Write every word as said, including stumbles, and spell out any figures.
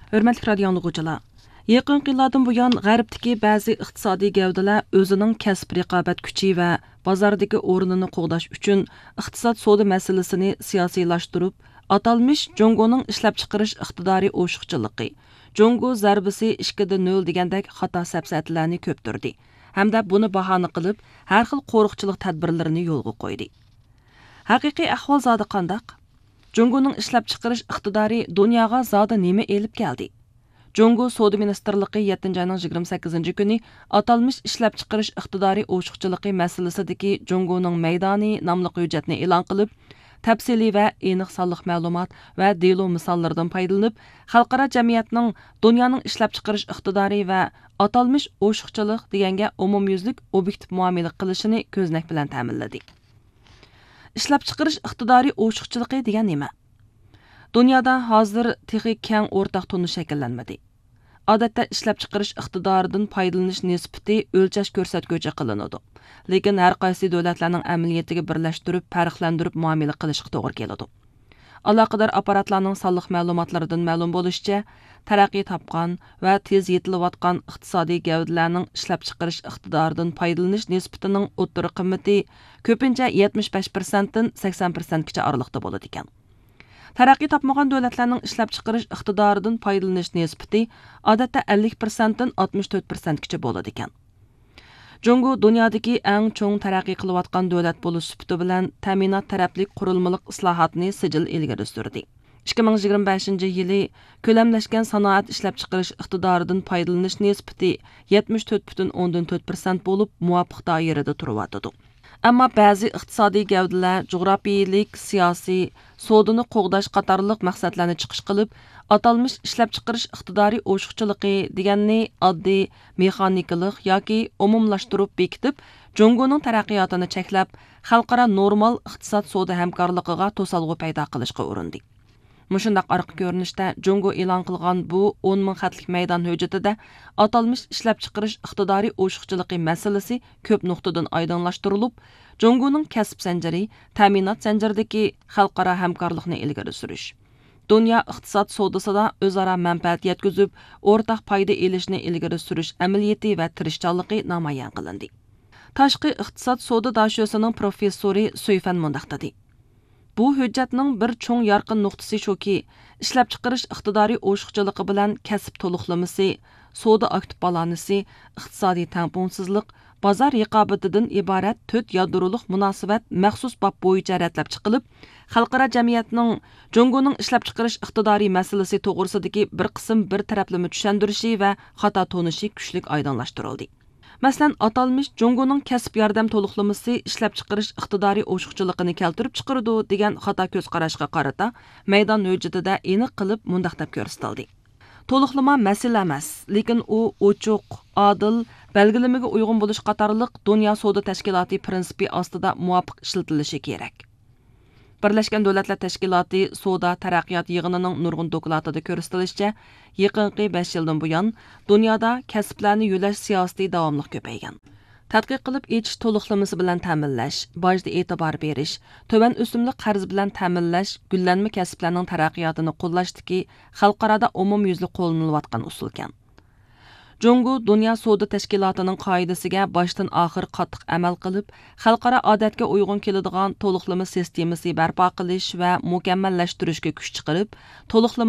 Hörmətli radio dinləyicilər, yaqınqı illərdən bu yan Qərbdəki bəzi iqtisadi gəvdələr özünün kəsb rəqabət gücü və bazardakı ornunu qoğdaş üçün iqtisad soda məsələsini siyasilaşdırıb, atalmış Congo'nun işləp çıxırış iqtidari oşuqçılığı, Congo zərbisi ikkidə nol degəndək xata səpsətlərini köpdürdü. Həm də bunu bahana qılıb, hər xil qoruqçılıq tədbirlərini yolğa qoydu. Haqiqiy ahval zadı qandaq? Congo'nun işləp çıxırış iqtidari dunyoga zada nima elib keldi? Congo Soda Ministerliği yettinchi ayning yigirma sakkizinchi kuni atalmış işləp çıxırış iqtidari oşuqçılığı məsələsidəki Congo'nun meydani namlıq hüccətni e'lon qılıb, təfsili və aniq sonliq ma'lumot və delo misollardan foydalanib, xalqaro jamiyatning dunyoning işləp çıxırış iqtidari və atalmış oşuqçılıq deganga umumyuzlik obyektiv muomala qilishini ko'znak bilan ta'minladi. İşləp çıxırış iqtidari oşuqçılığı degan nima? Dunyoda hozir texi keng o'rtaq tunish shakllanmadi. Odatda işləp çıxırış iqtidaridan foydalanish nisbati o'lchash ko'rsatguchi qilinadi. Lekin har qaysi davlatlarning amaliyatiga birlashtirib, farqlantirib muomala qilishga to'g'ri keladi. Aloqador apparatlarning sonliq ma'lumotlaridan ma'lum bo'lishicha, taraqqiy topgan va tez yetilayotgan iqtisodiy gavdalarning ishlab chiqarish iqtidoridan foydalanish nisbatining o'ttiri qimmati ko'pincha yetmish besh persentdan sakson persentgacha oralig'ida bo'ladi ekan. Taraqqiy topmagan davlatlarning ishlab chiqarish iqtidoridan foydalanish nisbati odatda ellik persentdan oltmish to'rt persentgacha bo'ladi ekan. Congo dunyodagi eng cho'ng taraqqiy qilayotgan davlat bo'lish sifati bilan ta'minot taraflik qurilmalik islohotni sijil ilgari surdi. ikki ming yigirma beshinchi yili ko'lamlashgan sanoat ishlab chiqarish iqtidoridan foydalanish nisbati yetmish to'rt butun o'ndan to'rt persent bo'lib, muvofiq doirada turyotdi. Ammo ba'zi iqtisodiy gavdalar jug'rofiyalik, siyosiy, sodani qo'g'dash qatorliq maqsadlarni chiqish qilib, atalmış ishlab chiqarish iqtidoriy oşuqchiligi deganni oddiy mexanikalik yoki umumlashtirib bekitib, Congo'ning taraqqiyotini cheklab, xalqaro normal iqtisod soda hamkorligiga to'salg'u paydo qilishga urindi. Mushundaq arqa ko'rinishda Congo e'lon qilgan bu o'n ming xatlik maydon hujjatida atalmış ishlab chiqarish iqtidoriy oşuqchiligi masalasi ko'p nuqtadan oydinlashtirilib, Congo'ning kasb zanjiri, ta'minot zanjiridagi xalqaro hamkorlikni ilgari surish, dunyo iqtisod sodasida o'zaro manfaat yetkazib, o'rtaq foyda elishni ilgari surish amaliyati va tirishchanligi namoyon qilindi. Tashqi iqtisod soda dashosining professori Suyfan mundaq dedi. Bu hujjatning bir cho'ng yorqin nuqtasi shuki, ishlab chiqarish iqtidoriy oşuqchiligi bilan kasb to'liqlamasi, soda aktiv balanisi, iqtisodiy tamponsizlik, bozor raqobatidan iborat to'rt yadroliq munosabat maxsus bob bo'yicha ratlab chiqilib, xalqaro jamiyatning Congo'ning ishlab chiqarish iqtidoriy masalasi to'g'risidagi bir qism bir taraflama tushundirishi va xato tonishi kuchlik oydinlashtirildi. Masalan, atalmış Congo'ning kasb yordam to'liqlamasi ishlab chiqarish iqtidoriy oşuqchiligini keltirib chiqaradi degan xato ko'z qarashga qarata maydon hujjatida aniq qilib mundaq deb ko'rsatildi. To'liqlama masala emas, lekin u ochiq, adil, belgilamaga uyg'un bo'lish qatorliq dunyo soda tashkiloti prinsipi ostida muvofiq ishlatilishi kerak. Birlashgan Davlatlar Tashkiloti Soda taraqqiyot yig'inining nurg'un dokladida ko'rsatilishicha, yaqinqi besh yildan buyon dunyoda kasblarni yo'lash siyosati davomli ko'paygan. Tadqiq qilib etish to'liqlamasi bilan ta'minlash, bojda e'tibor berish, to'van o'simli qarz bilan ta'minlash gullanma kasblarning taraqqiyotini qo'llashdagi xalqaroda umumyuzli qo'llanilayotgan usulkan. Congo Dünya Soda Təşkilatının qoidasiga boshdan oxir qattiq amal qilib, xalqaro odatga uyg'un keladigan to'liqlama sistemasi barpo qilish va mukammallashtirishga kuch chiqarib, to'liqlama